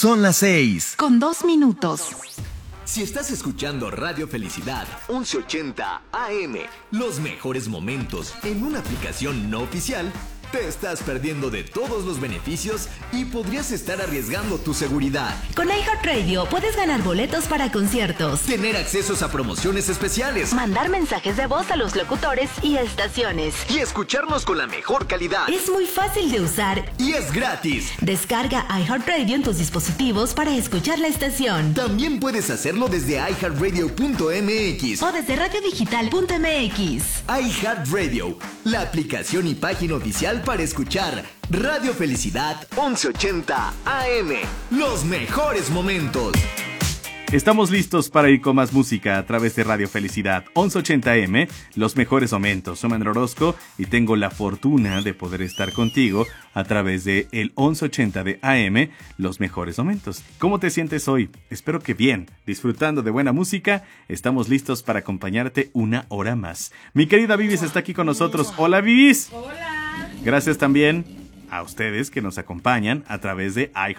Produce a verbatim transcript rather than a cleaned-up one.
Son las seis. Con dos minutos. Si estás escuchando Radio Felicidad once ochenta A M, los mejores momentos en una aplicación no oficial, te estás perdiendo de todos los beneficios y podrías estar arriesgando tu seguridad. Con iHeartRadio puedes ganar boletos para conciertos, tener accesos a promociones especiales, mandar mensajes de voz a los locutores y estaciones y escucharnos con la mejor calidad. Es muy fácil de usar y es gratis. Descarga iHeartRadio en tus dispositivos para escuchar la estación. También puedes hacerlo desde i heart radio punto m x o desde radio digital punto m x. iHeartRadio, la aplicación y página oficial para escuchar Radio Felicidad once ochenta A M. Los mejores momentos. Estamos listos para ir con más música a través de Radio Felicidad once ochenta A M, los mejores momentos. Soy Manuel Orozco y tengo la fortuna de poder estar contigo a través de el once ochenta de A M, los mejores momentos. ¿Cómo te sientes hoy? Espero que bien, disfrutando de buena música. Estamos listos para acompañarte una hora más. Mi querida Vivis está aquí con nosotros. Hola, Vivis. Hola. Gracias también a ustedes que nos acompañan a través de iHeartRadio.